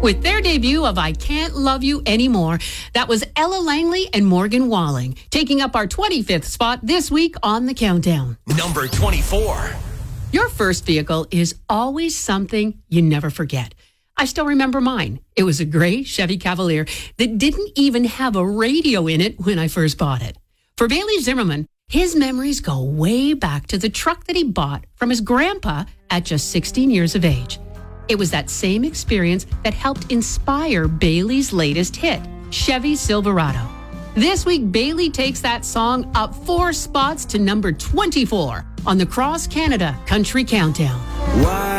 With their debut of I Can't Love You Anymore, that was Ella Langley and Morgan Walling, taking up our 25th spot this week on the countdown. Number 24. Your first vehicle is always something you never forget. I still remember mine. It was a gray Chevy Cavalier that didn't even have a radio in it when I first bought it. For Bailey Zimmerman, his memories go way back to the truck that he bought from his grandpa at just 16 years of age. It was that same experience that helped inspire Bailey's latest hit, Chevy Silverado. This week, Bailey takes that song up 4 spots to number 24 on the Cross Canada Country Countdown. Why